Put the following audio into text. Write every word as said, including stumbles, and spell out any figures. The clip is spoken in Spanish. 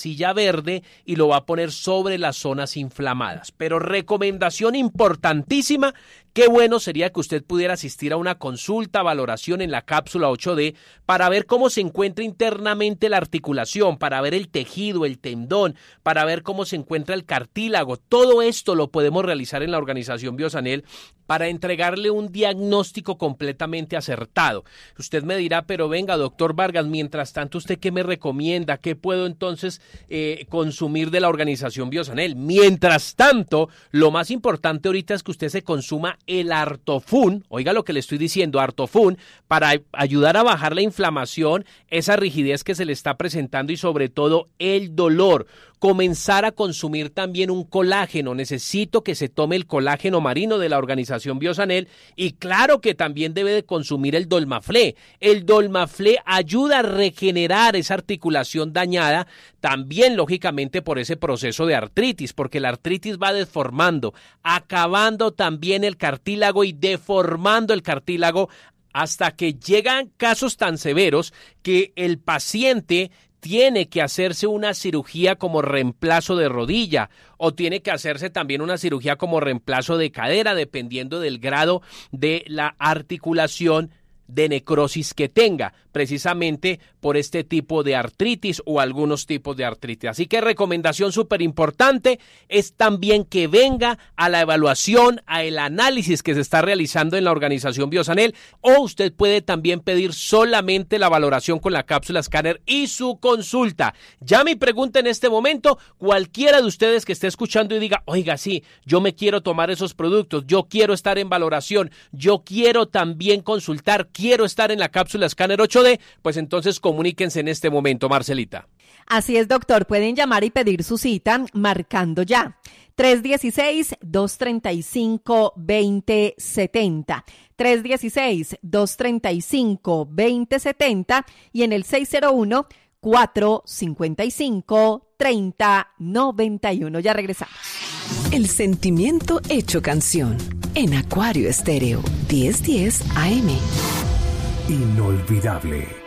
masilla verde y lo va a poner sobre las zonas inflamadas. Pero recomendación importantísima, qué bueno sería que usted pudiera asistir a una consulta, valoración en la cápsula ocho D para ver cómo se encuentra internamente la articulación, para ver el tejido, el tendón, para ver cómo se encuentra el cartílago. Todo esto lo podemos realizar en la organización Biosanel para entregarle un diagnóstico completamente acertado. Usted me dirá, pero venga, doctor Vargas, mientras tanto, ¿usted qué me recomienda? ¿Qué puedo entonces eh, consumir de la organización Biosanel? Mientras tanto, lo más importante ahorita es que usted se consuma el Artofun, oiga lo que le estoy diciendo, Artofun, para ayudar a bajar la inflamación, esa rigidez que se le está presentando y sobre todo el dolor. Comenzar a consumir también un colágeno. Necesito que se tome el colágeno marino de la organización Biosanel y claro que también debe de consumir el Dolmaflé. El Dolmaflé ayuda a regenerar esa articulación dañada, también lógicamente por ese proceso de artritis, porque la artritis va deformando, acabando también el cartílago y deformando el cartílago hasta que llegan casos tan severos que el paciente tiene que hacerse una cirugía como reemplazo de rodilla o tiene que hacerse también una cirugía como reemplazo de cadera, dependiendo del grado de la articulación de necrosis que tenga, precisamente por este tipo de artritis o algunos tipos de artritis. Así que recomendación súper importante es también que venga a la evaluación, a el análisis que se está realizando en la organización Biosanel, o usted puede también pedir solamente la valoración con la cápsula escáner y su consulta. Ya mi pregunta en este momento, cualquiera de ustedes que esté escuchando y diga, oiga, sí, yo me quiero tomar esos productos, yo quiero estar en valoración, yo quiero también consultar, quiero estar en la cápsula escáner ocho D, pues entonces comuníquense en este momento, Marcelita. Así es, doctor. Pueden llamar y pedir su cita marcando ya. tres uno seis, dos tres cinco, dos cero siete cero. tres uno seis, dos tres cinco, dos cero siete cero y en el seis cero uno, cuatro cinco cinco, tres cero nueve uno. Ya regresamos. El sentimiento hecho canción en Acuario Estéreo diez diez A M. Inolvidable.